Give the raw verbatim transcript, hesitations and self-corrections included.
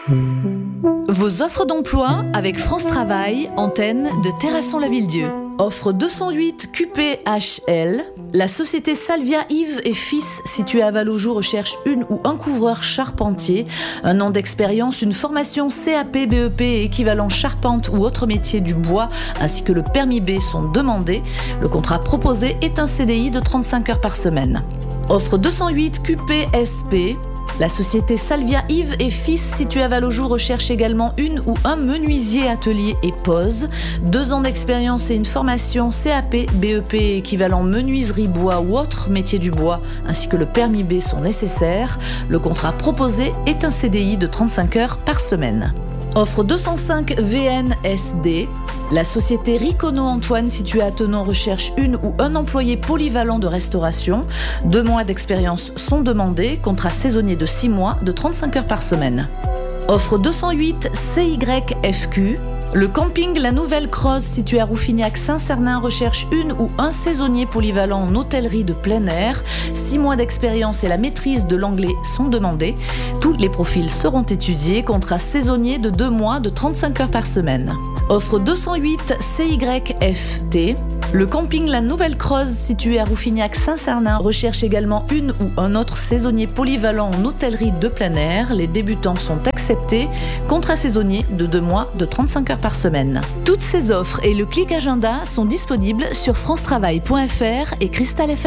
Vos offres d'emploi avec France Travail, antenne de Terrasson-Lavilledieu. Offre deux cent huit Q P H L. La société Salvia Yves et Fils, située à Vallaujoux, recherche une ou un couvreur charpentier. Un an d'expérience, une formation C A P, B E P et équivalent charpente ou autre métier du bois, ainsi que le permis B sont demandés. Le contrat proposé est un C D I de trente-cinq heures par semaine. Offre deux cent huit Q P S P. La société Salvia Yves et Fils, située à Vallaujoux, recherche également une ou un menuisier atelier et pose. Deux ans d'expérience et une formation C A P, B E P équivalent menuiserie bois ou autre métier du bois, ainsi que le permis B sont nécessaires. Le contrat proposé est un C D I de trente-cinq heures par semaine. Offre deux cent cinq V N S D. La société Ricono Antoine, située à Thonon, recherche une ou un employé polyvalent de restauration. Deux mois d'expérience sont demandés, contrat saisonnier de six mois, de trente-cinq heures par semaine. Offre deux cent huit C Y F Q. Le camping La Nouvelle Croze, situé à Rouffignac-Saint-Cernin, recherche une ou un saisonnier polyvalent en hôtellerie de plein air. Six mois d'expérience et la maîtrise de l'anglais sont demandés. Tous les profils seront étudiés. Contrat saisonnier de deux mois, de trente-cinq heures par semaine. Offre deux cent huit C Y F T. Le camping La Nouvelle Croze, situé à Rouffignac-Saint-Cernin, recherche également une ou un autre saisonnier polyvalent en hôtellerie de plein air. Les débutants sont acceptés. Contrat saisonnier de deux mois, de trente-cinq heures par semaine. Toutes ces offres et le clic agenda sont disponibles sur francetravail point f r et Cristal F M.